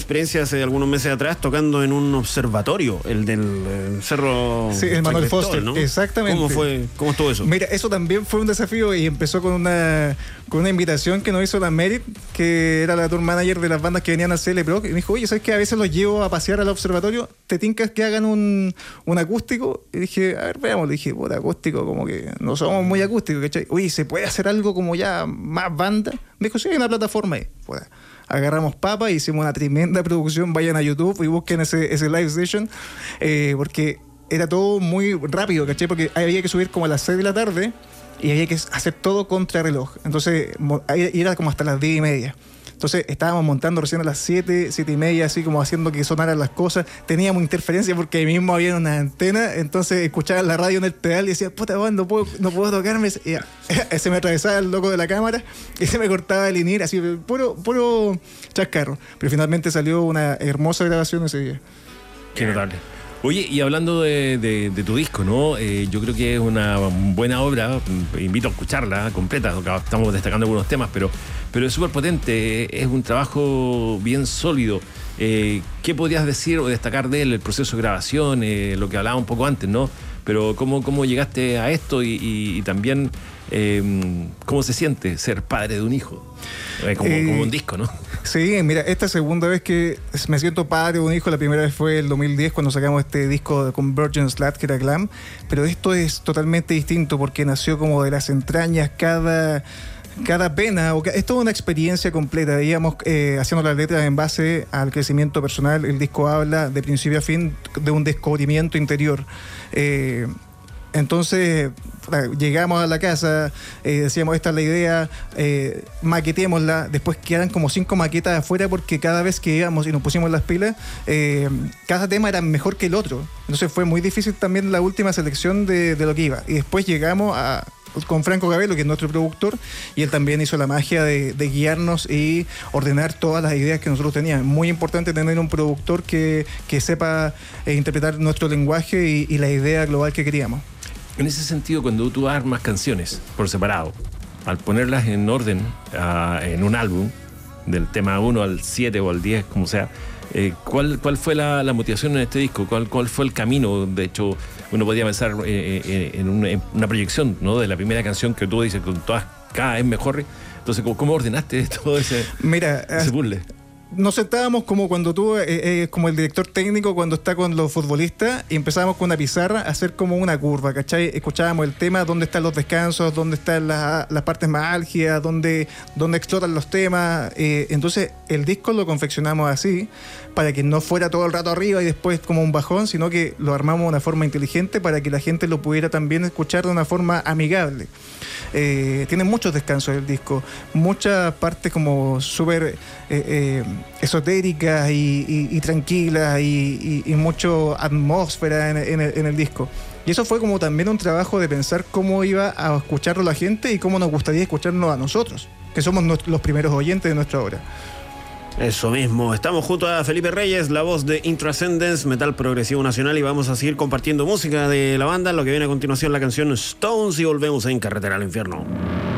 experiencia hace algunos meses atrás tocando en un observatorio, el del Cerro. Sí, el Manuel Foster, ¿no? Exactamente. ¿Cómo estuvo eso? Mira, eso también fue un desafío y empezó con una invitación que nos hizo la Merit, que era la tour manager de las bandas que venían a CL Pro, y me dijo, oye, ¿sabes qué? A veces los llevo a pasear al observatorio, ¿te tincas que hagan un acústico? Y dije, a ver, veamos. Le dije, puta, acústico, como que no somos muy acústicos, ¿cachai? Oye, ¿se puede hacer algo como ya más banda? Me dijo, sí, hay una plataforma ahí. Pues, agarramos papa, hicimos una tremenda producción, vayan a YouTube y busquen ese live session, porque era todo muy rápido, ¿cachai? Porque había que subir como a las 6 de la tarde y había que hacer todo contra reloj. Entonces, era como hasta las 10:30. Entonces estábamos montando recién a las 7:30, así como haciendo que sonaran las cosas. Teníamos interferencia porque ahí mismo había una antena, entonces escuchaba la radio en el pedal y decía, puta, no puedo tocarme. Y se me atravesaba el loco de la cámara y se me cortaba el INIR, así, puro chascarro. Pero finalmente salió una hermosa grabación ese día. Qué notable. Oye, y hablando de tu disco, ¿no? Yo creo que es una buena obra, invito a escucharla completa, estamos destacando algunos temas, pero es súper potente, es un trabajo bien sólido. ¿Qué podrías decir o destacar de él, el proceso de grabación, lo que hablaba un poco antes, ¿no? Pero cómo llegaste a esto y también cómo se siente ser padre de un hijo, como un disco, ¿no? Sí, mira, esta segunda vez que me siento padre de un hijo, la primera vez fue el 2010 cuando sacamos este disco de Convergence Slat, que era glam, pero esto es totalmente distinto porque nació como de las entrañas cada pena, es toda una experiencia completa. Íbamos haciendo las letras en base al crecimiento personal. El disco habla de principio a fin de un descubrimiento interior. Entonces llegamos a la casa, decíamos, esta es la idea, maquetémosla. Después quedan como 5 maquetas afuera porque cada vez que íbamos y nos pusimos las pilas, cada tema era mejor que el otro. Entonces fue muy difícil también la última selección de lo que iba. Y después llegamos con Franco Gabello, que es nuestro productor, y él también hizo la magia de guiarnos y ordenar todas las ideas que nosotros teníamos. Muy importante tener un productor que sepa interpretar nuestro lenguaje y la idea global que queríamos. En ese sentido, cuando tú armas canciones por separado, al ponerlas en orden en un álbum, del tema 1 al 7 o al 10, como sea, ¿cuál fue la motivación en este disco? ¿Cuál fue el camino? De hecho, uno podría pensar en una proyección, ¿no? De la primera canción que tú dices, con todas cada vez mejor. Entonces, ¿cómo ordenaste todo ese puzzle? Nos sentábamos como cuando tú, como el director técnico cuando está con los futbolistas, y empezábamos con una pizarra a hacer como una curva, ¿cachai? Escuchábamos el tema, dónde están los descansos, dónde están las partes más álgidas, dónde explotan los temas. Entonces el disco lo confeccionamos así, para que no fuera todo el rato arriba y después como un bajón, sino que lo armamos de una forma inteligente para que la gente lo pudiera también escuchar de una forma amigable. Tiene muchos descansos el disco, muchas partes como súper esotéricas y tranquilas y mucho atmósfera en el disco. Y eso fue como también un trabajo de pensar cómo iba a escucharlo la gente y cómo nos gustaría escucharnos a nosotros, que somos los primeros oyentes de nuestra obra. Eso mismo, estamos junto a Felipe Reyes, la voz de Intrascendence, metal progresivo nacional, y vamos a seguir compartiendo música de la banda. Lo que viene a continuación, la canción Stones, y volvemos en Carretera al Infierno.